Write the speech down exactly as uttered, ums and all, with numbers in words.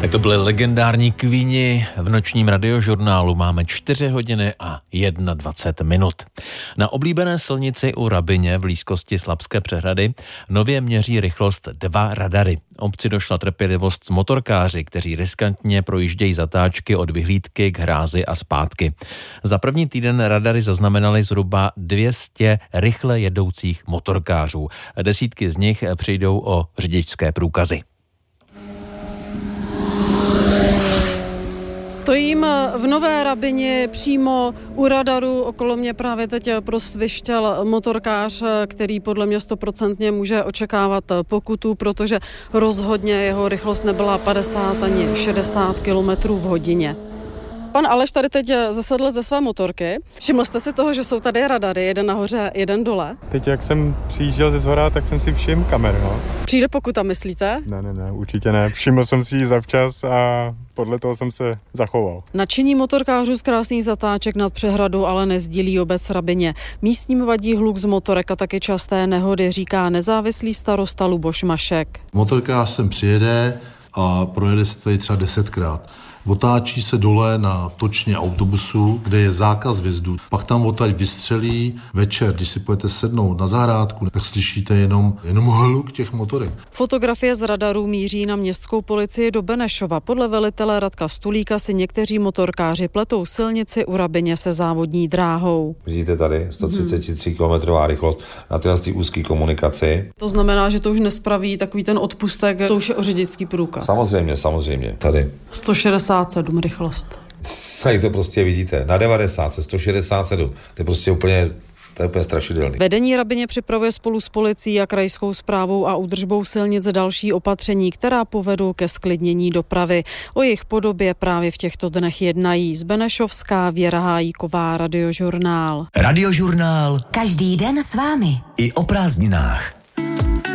Tak to byly legendární Queeni. V nočním radiožurnálu máme čtyři hodiny a dvacet jedna minut. Na oblíbené silnici u Rabyně v blízkosti Slabské přehrady nově měří rychlost dva radary. Obci došla trpělivost s motorkáři, kteří riskantně projíždějí zatáčky od vyhlídky k hrázi a zpátky. Za první týden radary zaznamenali zhruba dvě stě rychle jedoucích motorkářů. Desítky z nich přijdou o řidičské průkazy. Stojím v Nové Rabyni přímo u radaru. Okolo mě právě teď prosvištěl motorkář, který podle mě stoprocentně může očekávat pokutu, protože rozhodně jeho rychlost nebyla padesát ani šedesát kilometrů v hodině. Pan Aleš tady teď zasedl ze své motorky. Všiml jste si toho, že jsou tady radary, jeden nahoře, jeden dole? Teď, jak jsem přijížděl ze zhora, tak jsem si všiml kamer, no. Přijde pokuta, myslíte? Ne, ne, ne, určitě ne. Všiml jsem si ji zavčas a podle toho jsem se zachoval. Nadšení motorkářů z krásných zatáček nad přehradou ale nezdílí obec Rabyně. Místním vadí hluk z motorek a taky časté nehody, říká nezávislý starosta Luboš Mašek. Motorkář sem přijede a projede se tady třeba desetkrát. Otáčí se dole na točně autobusu, kde je zákaz vjezdu. Pak tam odtaď vystřelí. Večer, když si pojete sednout na zahrádku, tak slyšíte jenom, jenom hluk těch motorek. Fotografie z radarů míří na městskou policii do Benešova. Podle velitele Radka Stulíka si někteří motorkáři pletou silnici u Rabyně se závodní dráhou. Vidíte tady sto třicet tři kilometrová rychlost na tyhle úzké komunikaci. To znamená, že to už nespraví takový ten odpustek, to už je o řidičský průkaz. Samozřejmě, samozřejmě. Tady. sto šedesát sedm rychlost. Tady to prostě vidíte. Na devadesát, sto šedesát sedm. To je prostě úplně, to je úplně strašidelný. Vedení Rabyně připravuje spolu s policií a krajskou správou a údržbou silnic další opatření, která povedou ke zklidnění dopravy. O jejich podobě právě v těchto dnech jednají z Benešovská Věra Hájíková, Radiožurnál. Radiožurnál. Každý den s vámi. I o prázdninách.